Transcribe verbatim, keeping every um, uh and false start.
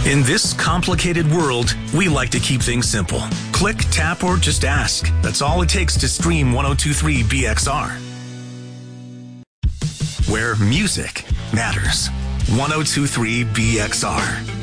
In this complicated world, we like to keep things simple. Click, tap, or just ask. That's all it takes to stream ten twenty-three B X R. Where music matters. ten twenty-three B X R.